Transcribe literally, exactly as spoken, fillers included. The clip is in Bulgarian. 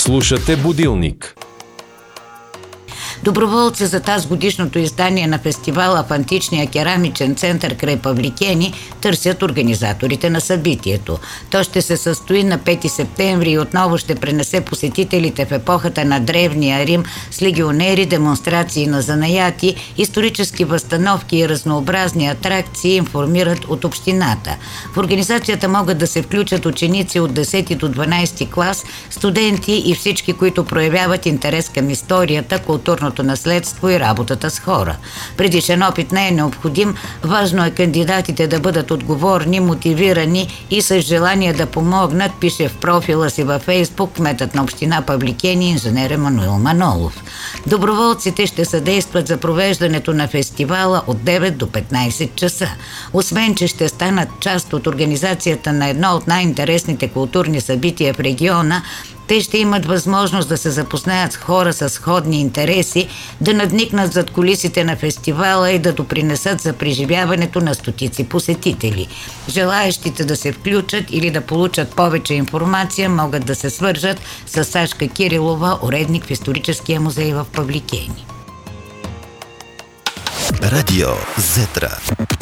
Слушате Будилник. Доброволци за тази годишното издание на фестивала в античния керамичен център край Павликени търсят организаторите на събитието. То ще се състои на пети септември и отново ще пренесе посетителите в епохата на Древния Рим с легионери, демонстрации на занаяти, исторически възстановки и разнообразни атракции, информират от общината. В организацията могат да се включат ученици от десети до дванадесети клас, студенти и всички, които проявяват интерес към историята, културното наследство и работата с хора. Предишен опит не е необходим, важно е кандидатите да бъдат отговорни, мотивирани и с желание да помогнат, пише в профила си във Фейсбук кметът на община Павликени инженер Емануил Манолов. Доброволците ще съдействат за провеждането на фестивала от девет до петнадесет часа. Освен, че ще станат част от организацията на едно от най-интересните културни събития в региона, те ще имат възможност да се запознаят с хора с сходни интереси, да надникнат зад кулисите на фестивала и да допринесат за преживяването на стотици посетители. Желаещите да се включат или да получат повече информация могат да се свържат с Сашка Кирилова, уредник в Историческия музей в Павликени. Радио Зетра.